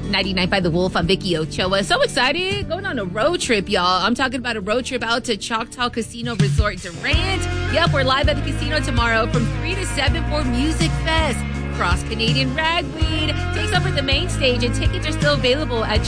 99 by The Wolf. I'm Vicky Ochoa. So excited. Going on a road trip, y'all. I'm talking about a road trip out to Choctaw Casino Resort Durant. Yep, we're live at the casino tomorrow from 3 to 7 for Music Fest. Cross Canadian Ragweed takes over the main stage, and tickets are still available at